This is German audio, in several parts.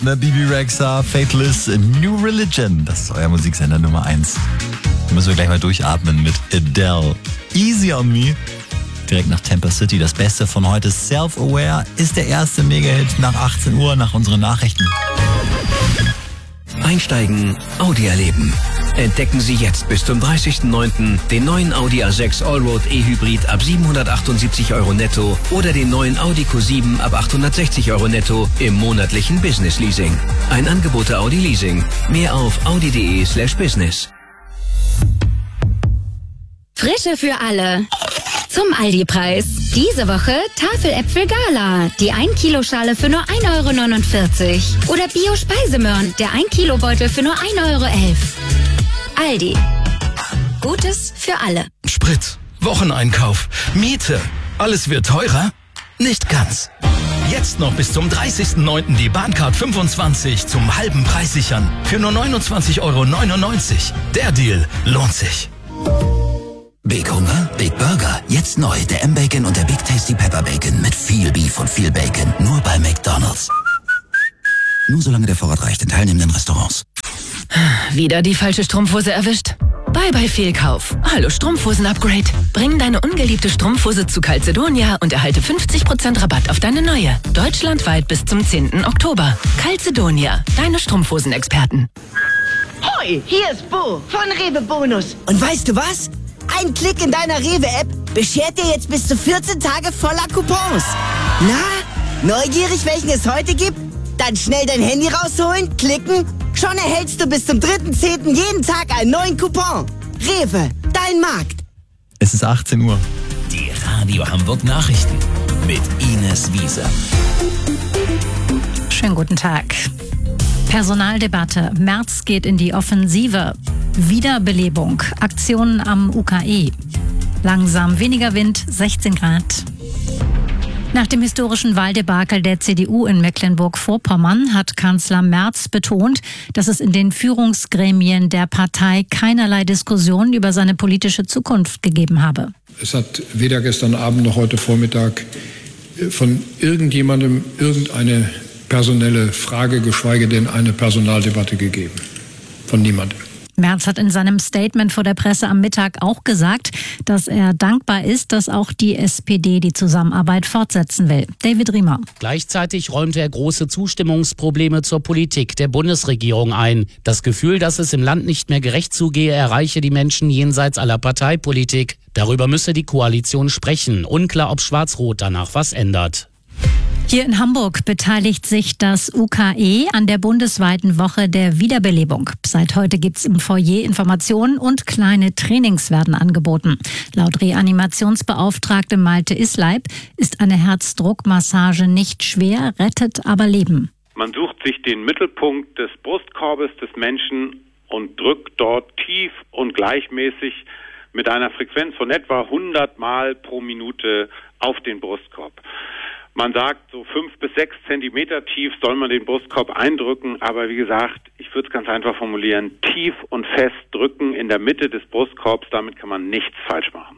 Bibi Rexha, Faithless, New Religion. Das ist euer Musiksender Nummer 1. Da müssen wir gleich mal durchatmen mit Adele. Easy on Me. Direkt nach Tampa City. Das Beste von heute, Self-Aware, ist der erste Mega-Hit nach 18 Uhr, nach unseren Nachrichten. Einsteigen, Audi erleben. Entdecken Sie jetzt bis zum 30.09. den neuen Audi A6 Allroad E-Hybrid ab 778 € netto oder den neuen Audi Q7 ab 860 € netto im monatlichen Business Leasing. Ein Angebot der Audi Leasing. Mehr auf audi.de/business. Frische für alle. Zum Aldi-Preis. Diese Woche Tafeläpfel Gala. Die 1-Kilo-Schale für nur 1,49 €. Oder Bio-Speisemöhren. Der 1-Kilo-Beutel für nur 1,11 €. Aldi. Gutes für alle. Sprit, Wocheneinkauf, Miete. Alles wird teurer? Nicht ganz. Jetzt noch bis zum 30.09. die Bahncard 25 zum halben Preis sichern. Für nur 29,99 €. Der Deal lohnt sich. Big Hunger, Big Burger. Jetzt neu der M-Bacon und der Big Tasty Pepper Bacon mit viel Beef und viel Bacon. Nur bei McDonald's. Nur solange der Vorrat reicht in teilnehmenden Restaurants. Wieder die falsche Strumpfhose erwischt? Bye bye Fehlkauf. Hallo Strumpfhosen-Upgrade. Bring deine ungeliebte Strumpfhose zu Calzedonia und erhalte 50% Rabatt auf deine neue. Deutschlandweit bis zum 10. Oktober. Calzedonia, deine Strumpfhosen-Experten. Hoi, hier ist Bo von Rewe Bonus. Und weißt du was? Ein Klick in deiner Rewe-App beschert dir jetzt bis zu 14 Tage voller Coupons. Na, neugierig, welchen es heute gibt? Dann schnell dein Handy rausholen, klicken. Schon erhältst du bis zum 3.10. jeden Tag einen neuen Coupon. Rewe, dein Markt. Es ist 18 Uhr. Die Radio Hamburg Nachrichten mit Ines Wiese. Schönen guten Tag. Personaldebatte. Merz geht in die Offensive. Wiederbelebung. Aktionen am UKE. Langsam weniger Wind, 16 Grad. Nach dem historischen Wahldebakel der CDU in Mecklenburg-Vorpommern hat Kanzler Merz betont, dass es in den Führungsgremien der Partei keinerlei Diskussion über seine politische Zukunft gegeben habe. Es hat weder gestern Abend noch heute Vormittag von irgendjemandem irgendeine personelle Frage, geschweige denn eine Personaldebatte gegeben. Von niemandem. Merz hat in seinem Statement vor der Presse am Mittag auch gesagt, dass er dankbar ist, dass auch die SPD die Zusammenarbeit fortsetzen will. David Riemer. Gleichzeitig räumte er große Zustimmungsprobleme zur Politik der Bundesregierung ein. Das Gefühl, dass es im Land nicht mehr gerecht zugehe, erreiche die Menschen jenseits aller Parteipolitik. Darüber müsse die Koalition sprechen. Unklar, ob Schwarz-Rot danach was ändert. Hier in Hamburg beteiligt sich das UKE an der bundesweiten Woche der Wiederbelebung. Seit heute gibt's im Foyer Informationen und kleine Trainings werden angeboten. Laut Reanimationsbeauftragte Malte Isleib ist eine Herzdruckmassage nicht schwer, rettet aber Leben. Man sucht sich den Mittelpunkt des Brustkorbes des Menschen und drückt dort tief und gleichmäßig mit einer Frequenz von etwa 100 Mal pro Minute auf den Brustkorb. Man sagt, so 5 bis 6 Zentimeter tief soll man den Brustkorb eindrücken, aber wie gesagt, ich würde es ganz einfach formulieren, tief und fest drücken in der Mitte des Brustkorbs, damit kann man nichts falsch machen.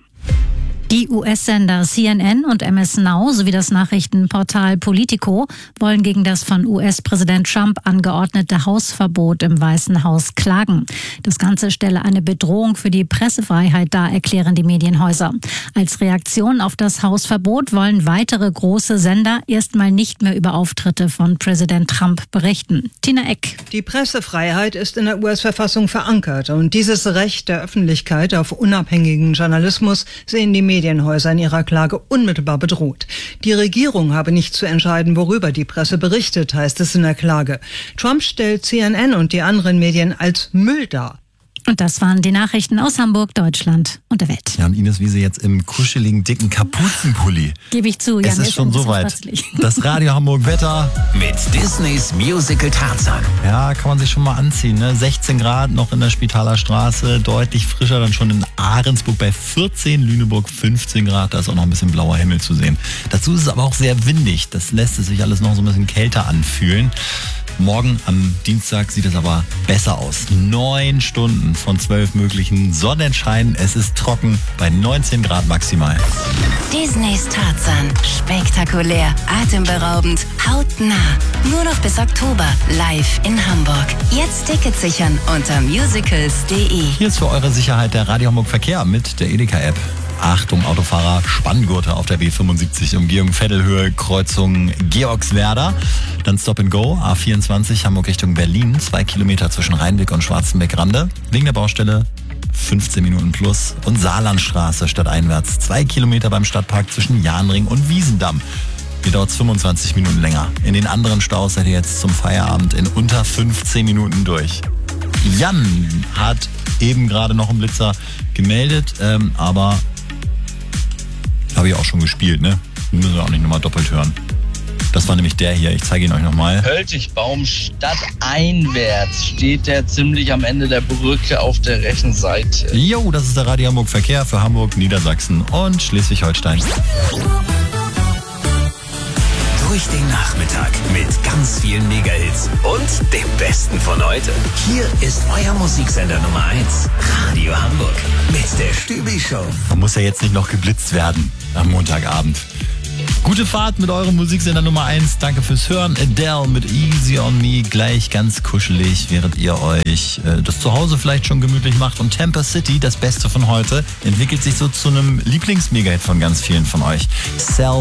Die US-Sender CNN und MS Now sowie das Nachrichtenportal Politico wollen gegen das von US-Präsident Trump angeordnete Hausverbot im Weißen Haus klagen. Das Ganze stelle eine Bedrohung für die Pressefreiheit dar, erklären die Medienhäuser. Als Reaktion auf das Hausverbot wollen weitere große Sender erstmal nicht mehr über Auftritte von Präsident Trump berichten. Tina Eck. Die Pressefreiheit ist in der US-Verfassung verankert und dieses Recht der Öffentlichkeit auf unabhängigen Journalismus sehen die Medienhäuser in ihrer Klage unmittelbar bedroht. Die Regierung habe nicht zu entscheiden, worüber die Presse berichtet, heißt es in der Klage. Trump stellt CNN und die anderen Medien als Müll dar. Und das waren die Nachrichten aus Hamburg, Deutschland und der Welt. Ja, und Ines Wiese jetzt im kuscheligen, dicken Kapuzenpulli. Gebe ich zu, Jan. Es ist schon soweit. Das Radio Hamburg Wetter. Mit Disneys Musical Tarzan. Ja, kann man sich schon mal anziehen. Ne? 16 Grad noch in der Spitaler Straße, deutlich frischer dann schon in Ahrensburg bei 14, Lüneburg 15 Grad. Da ist auch noch ein bisschen blauer Himmel zu sehen. Dazu ist es aber auch sehr windig. Das lässt es sich alles noch so ein bisschen kälter anfühlen. Morgen am Dienstag sieht es aber besser aus. 9 Stunden Auswahl von 12 möglichen Sonnenschein. Es ist trocken bei 19 Grad maximal. Disneys Tarzan. Spektakulär, atemberaubend, hautnah. Nur noch bis Oktober live in Hamburg. Jetzt Tickets sichern unter musicals.de. Hier ist für eure Sicherheit der Radio Hamburg Verkehr mit der Edeka-App. Achtung, Autofahrer, Spanngurte auf der B75, Umgehung Vettelhöhe, Kreuzung Georgswerder. Dann Stop and Go, A24, Hamburg Richtung Berlin, 2 Kilometer zwischen Rheinbeck und Schwarzenbeck-Rande. Wegen der Baustelle 15 Minuten plus. Und Saarlandstraße stadteinwärts, 2 Kilometer beim Stadtpark zwischen Jahnring und Wiesendamm. Hier dauert es 25 Minuten länger. In den anderen Staus seid ihr jetzt zum Feierabend in unter 15 Minuten durch. Jan hat eben gerade noch einen Blitzer gemeldet, aber habe ich auch schon gespielt, ne? Müssen wir auch nicht nochmal doppelt hören. Das war nämlich der hier, ich zeige ihn euch nochmal. Höltigbaum stadteinwärts steht der ziemlich am Ende der Brücke auf der rechten Seite. Jo, das ist der Radio Hamburg Verkehr für Hamburg, Niedersachsen und Schleswig-Holstein. Durch den Nachmittag mit ganz vielen Mega-Hits und dem Besten von heute. Hier ist euer Musiksender Nummer 1, Radio Hamburg mit der Stübi-Show. Man muss ja jetzt nicht noch geblitzt werden am Montagabend. Gute Fahrt mit eurem Musiksender Nummer 1. Danke fürs Hören. Adele mit Easy on Me. Gleich ganz kuschelig, während ihr euch das zu Hause vielleicht schon gemütlich macht. Und Tampa City, das Beste von heute, entwickelt sich so zu einem Lieblings-Mega-Hit von ganz vielen von euch. Self